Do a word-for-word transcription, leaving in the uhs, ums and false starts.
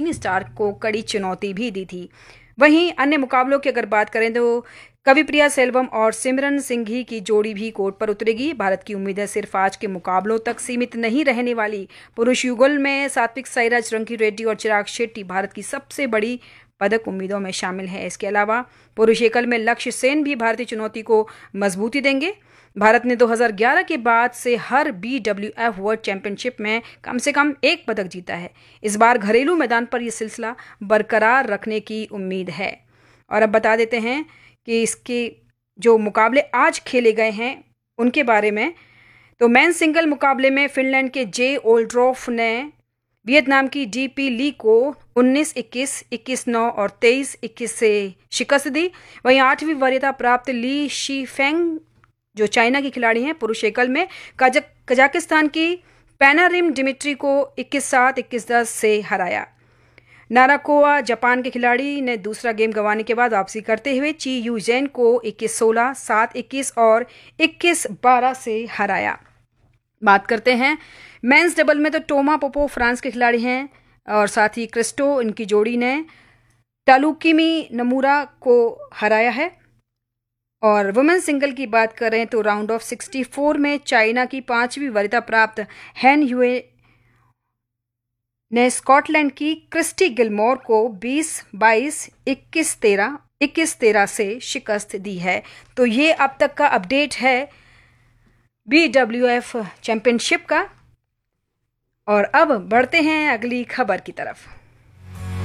चीनी स्टार को कड़ी चुनौती भी दी थी। वहीं अन्य मुकाबलों की अगर बात करें तो कविप्रिया सेल्वम और सिमरन सिंघी की जोड़ी भी कोर्ट पर उतरेगी। भारत की उम्मीदें सिर्फ आज के मुकाबलों तक सीमित नहीं रहने वाली। पुरुष युगल में सात्विक साईराज, रंकी रेड्डी और चिराग शेट्टी भारत की सबसे बड़ी पदक उम्मीदों में शामिल है। इसके अलावा पुरुष एकल में लक्ष्य सेन भी भारतीय चुनौती को मजबूती देंगे। भारत ने दो हज़ार ग्यारह के बाद से हर B W F world championship में कम से कम एक पदक जीता है। इस बार घरेलू मैदान पर यह सिलसिला बरकरार रखने की उम्मीद है। और अब बता देते हैं कि इसके जो मुकाबले आज खेले गए हैं उनके बारे में। तो मेन सिंगल मुकाबले में फिनलैंड के जे ओल्ड्रोफ ने वियतनाम की डी पी ली को उन्नीस इक्कीस, इक्कीस नौ और तेईस इक्कीस से शिकस्त दी। वहीं आठवीं वरीयता प्राप्त ली शीफेंग जो चाइना की खिलाड़ी हैं, पुरुष एकल में कजाक कजाकिस्तान की पैनारिम डिमिट्री को इक्कीस सात, इक्कीस दस से हराया। नाराकोवा जापान के खिलाड़ी ने दूसरा गेम गंवाने के बाद वापसी करते हुए ची यू जेन को इक्कीस सोलह, सात इक्कीस और इक्कीस बारह से हराया। बात करते हैं मेंस डबल में तो टोमा पोपो फ्रांस के खिलाड़ी हैं और साथ ही क्रिस्टो इनकी जोड़ी ने टालुकिमी नमूरा को हराया है। और वुमेन सिंगल की बात करें तो राउंड ऑफ चौंसठ में चाइना की पांचवी वरीयता प्राप्त हैन ह्यूए ने स्कॉटलैंड की क्रिस्टी गिलमोर को बीस बाईस, इक्कीस तेरह, इक्कीस तेरह से शिकस्त दी है। तो ये अब तक का अपडेट है बी डब्ल्यू एफ चैंपियनशिप का। और अब बढ़ते हैं अगली खबर की तरफ।